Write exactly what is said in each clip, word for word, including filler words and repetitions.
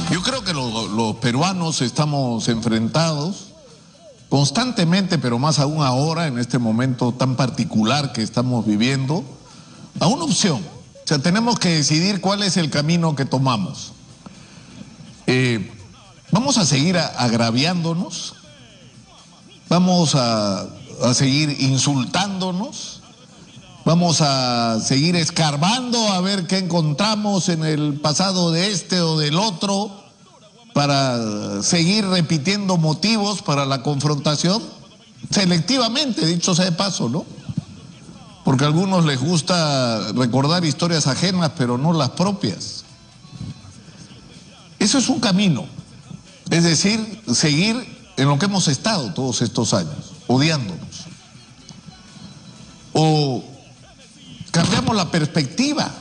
Yo creo que los, los peruanos estamos enfrentados constantemente, pero más aún ahora, en este momento tan particular que estamos viviendo, a una opción. O sea, tenemos que decidir cuál es el camino que tomamos. Eh, ¿Vamos a seguir a, agraviándonos? ¿Vamos a, a seguir insultándonos? ¿Vamos a seguir escarbando a ver qué encontramos en el pasado de este o del otro para seguir repitiendo motivos para la confrontación? Selectivamente, dicho sea de paso, ¿no? Porque a algunos les gusta recordar historias ajenas, pero no las propias. Eso es un camino. Es decir, seguir en lo que hemos estado todos estos años, odiándonos. O cambiamos la perspectiva,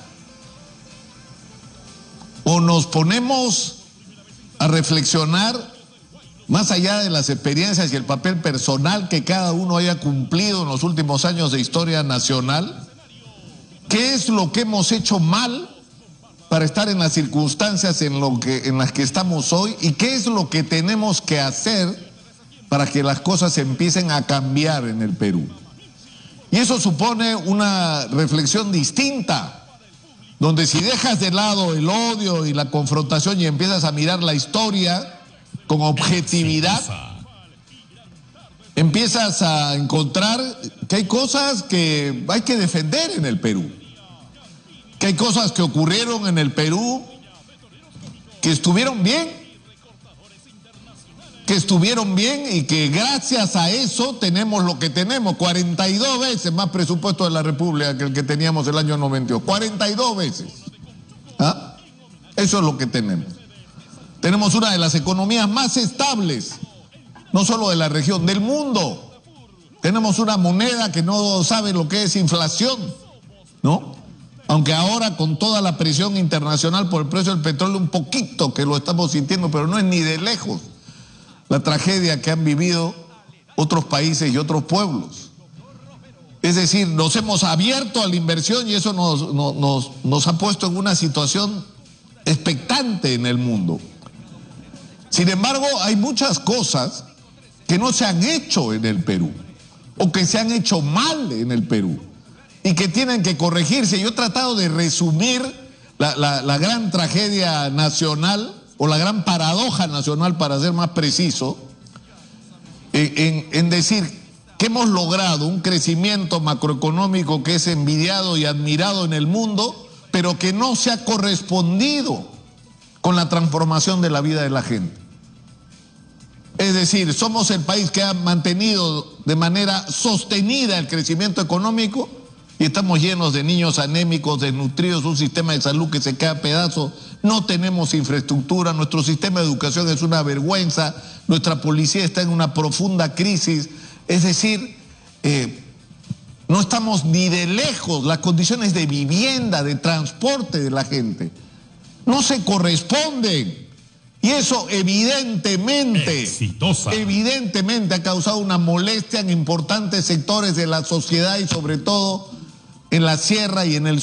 o nos ponemos a reflexionar más allá de las experiencias y el papel personal que cada uno haya cumplido en los últimos años de historia nacional. ¿Qué es lo que hemos hecho mal para estar en las circunstancias en, lo que, en las que estamos hoy? ¿Y qué es lo que tenemos que hacer para que las cosas empiecen a cambiar en el Perú? Y eso supone una reflexión distinta, donde si dejas de lado el odio y la confrontación y empiezas a mirar la historia con objetividad, empiezas a encontrar que hay cosas que hay que defender en el Perú, que hay cosas que ocurrieron en el Perú que estuvieron bien, que estuvieron bien y que gracias a eso tenemos lo que tenemos, cuarenta y dos veces más presupuesto de la República que el que teníamos el año noventa y dos, cuarenta y dos veces. ¿Ah? Eso es lo que tenemos. Tenemos una de las economías más estables, no solo de la región, del mundo. Tenemos una moneda que no sabe lo que es inflación, ¿no? Aunque ahora con toda la presión internacional por el precio del petróleo, un poquito que lo estamos sintiendo, pero no es ni de lejos la tragedia que han vivido otros países y otros pueblos. Es decir, nos hemos abierto a la inversión y eso nos, nos, nos, nos ha puesto en una situación expectante en el mundo. Sin embargo, hay muchas cosas que no se han hecho en el Perú o que se han hecho mal en el Perú y que tienen que corregirse. Yo he tratado de resumir la, la, la gran tragedia nacional o la gran paradoja nacional, para ser más preciso, en, en, en decir que hemos logrado un crecimiento macroeconómico que es envidiado y admirado en el mundo, pero que no se ha correspondido con la transformación de la vida de la gente. Es decir, somos el país que ha mantenido de manera sostenida el crecimiento económico y estamos llenos de niños anémicos, desnutridos, un sistema de salud que se cae a pedazos, no tenemos infraestructura, nuestro sistema de educación es una vergüenza, nuestra policía está en una profunda crisis. Es decir, eh, no estamos ni de lejos, las condiciones de vivienda, de transporte de la gente no se corresponden. Y eso evidentemente, Exitosa. evidentemente ha causado una molestia en importantes sectores de la sociedad y sobre todo en la sierra y en el